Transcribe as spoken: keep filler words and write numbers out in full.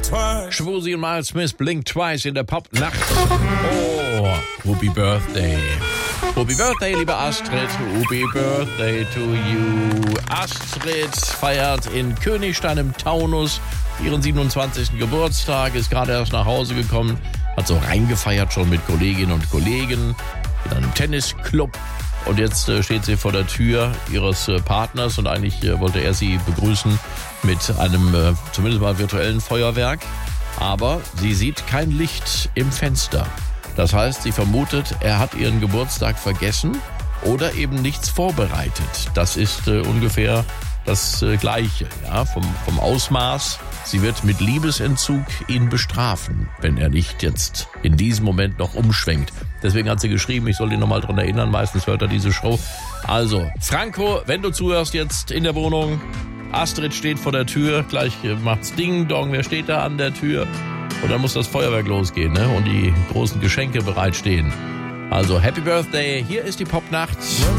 Schwusi und Miles Smith, Blink Twice in der Popnacht. Oh, Happy Birthday. Happy Birthday, liebe Astrid. Happy Birthday to you. Astrid feiert in Königstein im Taunus ihren siebenundzwanzigsten Geburtstag, ist gerade erst nach Hause gekommen, hat so reingefeiert schon mit Kolleginnen und Kollegen in einem Tennisclub. Und jetzt äh, steht sie vor der Tür ihres äh, Partners und eigentlich äh, wollte er sie begrüßen mit einem äh, zumindest mal virtuellen Feuerwerk. Aber sie sieht kein Licht im Fenster. Das heißt, sie vermutet, er hat ihren Geburtstag vergessen oder eben nichts vorbereitet. Das ist äh, ungefähr das äh, Gleiche, ja, vom, vom Ausmaß. Sie wird mit Liebesentzug ihn bestrafen, wenn er nicht jetzt in diesem Moment noch umschwenkt. Deswegen hat sie geschrieben, ich soll ihn nochmal dran erinnern, meistens hört er diese Show. Also, Franco, wenn du zuhörst jetzt in der Wohnung, Astrid steht vor der Tür, gleich macht's Ding Dong, wer steht da an der Tür? Und dann muss das Feuerwerk losgehen, ne? Und die großen Geschenke bereitstehen. Also, Happy Birthday, hier ist die Popnacht.